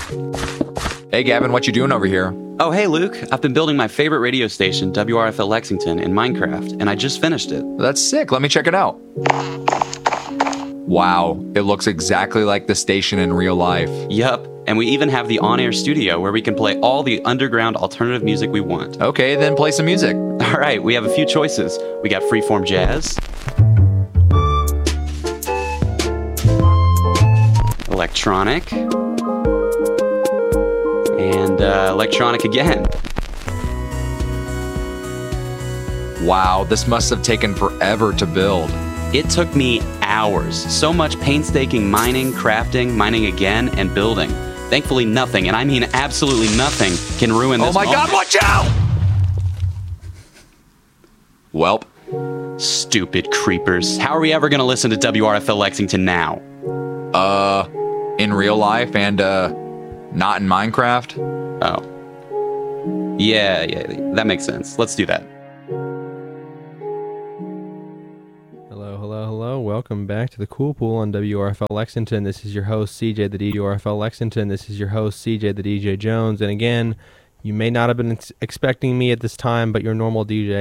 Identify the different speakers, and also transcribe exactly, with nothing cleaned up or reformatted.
Speaker 1: Hey, Gavin, what you doing over here?
Speaker 2: Oh, hey, Luke. I've been building my favorite radio station, W R F L Lexington, in Minecraft, and I just finished it.
Speaker 1: That's sick. Let me check it out. Wow, it looks exactly like the station in real life.
Speaker 2: Yup, and we even have the on-air studio where we can play all the underground alternative music we want.
Speaker 1: Okay, then play some music.
Speaker 2: All right, we have a few choices. We got freeform jazz, electronic, and uh, electronic again.
Speaker 1: Wow, this must have taken forever to build.
Speaker 2: It took me hours. So much painstaking mining, crafting, mining again, and building. Thankfully, nothing, and I mean absolutely nothing, can ruin this
Speaker 1: Oh my
Speaker 2: moment.
Speaker 1: God, watch out! Welp.
Speaker 2: Stupid creepers. How are we ever going to listen to W R F L Lexington now?
Speaker 1: Uh, in real life and, uh, not in Minecraft?
Speaker 2: Oh. Yeah, yeah, that makes sense. Let's do that.
Speaker 3: Hello, hello, hello. Welcome back to the Cool Pool on W R F L Lexington. This is your host, C J the D J W R F L Lexington. This is your host, C J the D J Jones. And again, you may not have been ex- expecting me at this time, but your normal D J